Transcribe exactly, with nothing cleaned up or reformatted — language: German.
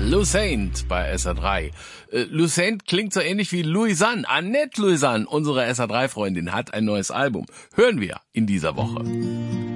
Lucent bei S R drei. Äh, Lucent klingt so ähnlich wie Louisanne. Annette Louisanne, unsere S R drei Freundin, hat ein neues Album. Hören wir in dieser Woche.